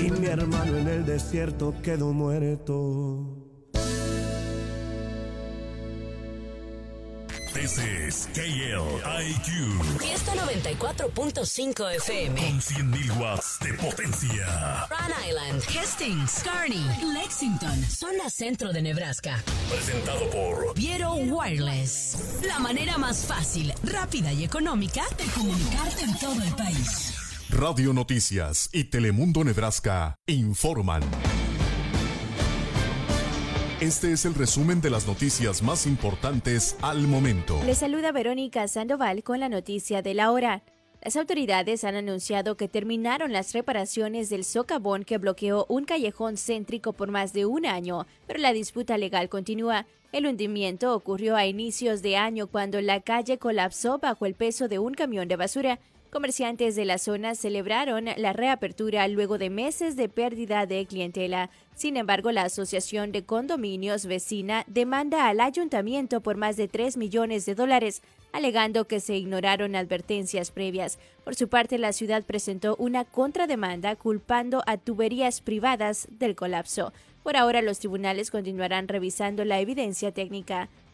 y mi hermano en el desierto quedó muerto. This is KLIQ. Fiesta 94.5 FM. Con 100.000 watts de potencia. Rhode Island, Hastings, Kearney, Lexington, zona centro de Nebraska. Presentado por Viero Wireless. La manera más fácil, rápida y económica de comunicarte en todo el país. Radio Noticias y Telemundo Nebraska informan. Este es el resumen de las noticias más importantes al momento. Les saluda Verónica Sandoval con la noticia de la hora. Las autoridades han anunciado que terminaron las reparaciones del socavón que bloqueó un callejón céntrico por más de un año, pero la disputa legal continúa. El hundimiento ocurrió a inicios de año cuando la calle colapsó bajo el peso de un camión de basura. Comerciantes de la zona celebraron la reapertura luego de meses de pérdida de clientela. Sin embargo, la Asociación de Condominios Vecina demanda al ayuntamiento por más de $3 millones, alegando que se ignoraron advertencias previas. Por su parte, la ciudad presentó una contrademanda culpando a tuberías privadas del colapso. Por ahora, los tribunales continuarán revisando la evidencia técnica.